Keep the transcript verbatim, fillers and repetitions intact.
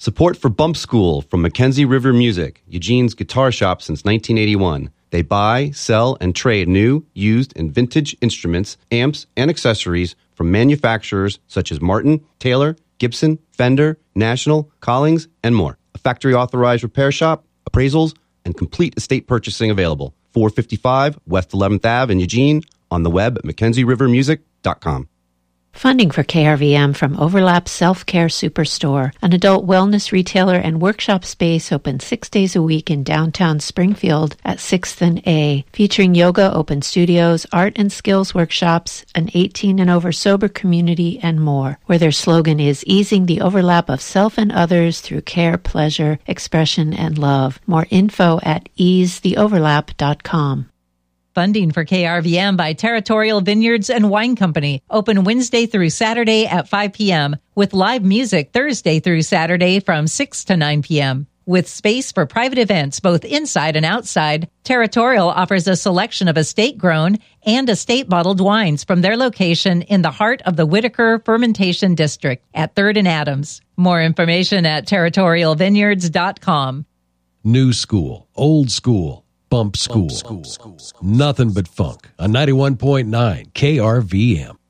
Support for Bump School from Mackenzie River Music, Eugene's guitar shop since nineteen eighty-one. They buy, sell, and trade new, used, and vintage instruments, amps, and accessories from manufacturers such as Martin, Taylor, Gibson, Fender, National, Collings, and more. A factory-authorized repair shop, appraisals, and complete estate purchasing available. four fifty-five West eleventh Avenue in Eugene, on the web at mackenzie river music dot com. Funding for K R V M from Overlap Self-Care Superstore, an adult wellness retailer and workshop space open six days a week in downtown Springfield at sixth and A, featuring yoga open studios, art and skills workshops, an eighteen and over sober community, and more, where their slogan is easing the overlap of self and others through care, pleasure, expression, and love. More info at ease the overlap dot com. Funding for K R V M by Territorial Vineyards and Wine Company. Open Wednesday through Saturday at five p.m. with live music Thursday through Saturday from six to nine p.m. With space for private events both inside and outside, Territorial offers a selection of estate-grown and estate-bottled wines from their location in the heart of the Whitaker Fermentation District at third and Adams. More information at territorial vineyards dot com. New school, old school. Bump School. Bump school. Nothing but funk on ninety-one point nine K R V M.